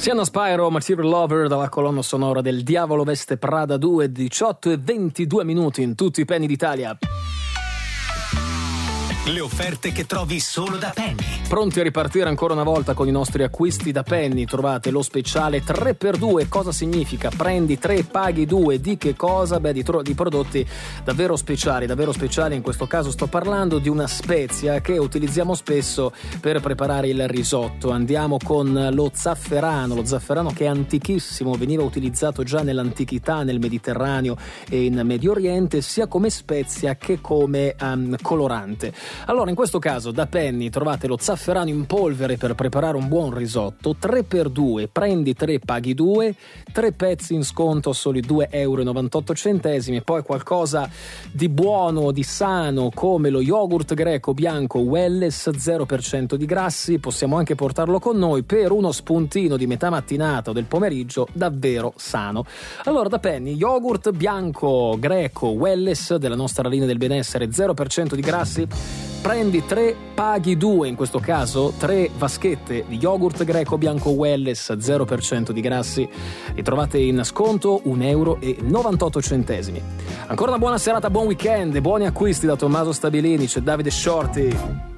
Siano Spyro, Material Lover, dalla colonna sonora del Diavolo Veste Prada 2, 18 e 22 minuti in tutti i Penny d'Italia. Le offerte che trovi solo da Penny. Pronti a ripartire ancora una volta con i nostri acquisti da Penny? Trovate lo speciale 3x2. Cosa significa? Prendi 3, paghi 2. Di che cosa? Beh, di prodotti davvero speciali. Davvero speciali, in questo caso sto parlando di una spezia che utilizziamo spesso per preparare il risotto. Andiamo con lo zafferano che è antichissimo, veniva utilizzato già nell'antichità nel Mediterraneo e in Medio Oriente, sia come spezia che come colorante. Allora, in questo caso da Penny trovate lo zafferano in polvere per preparare un buon risotto, 3x2, prendi 3, paghi 2, 3 pezzi in sconto, soli 2,98 €, poi qualcosa di buono, di sano, come lo yogurt greco bianco Welles, 0% di grassi, possiamo anche portarlo con noi per uno spuntino di metà mattinata o del pomeriggio, davvero sano. Allora, da Penny, yogurt bianco greco Welles della nostra linea del benessere, 0% di grassi, prendi 3, paghi 2, in questo caso 3 vaschette di yogurt greco bianco Welles, 0% di grassi, li trovate in sconto 1,98 €. Ancora una buona serata, buon weekend e buoni acquisti da Tommaso Stabilini. C'è Davide Shorty.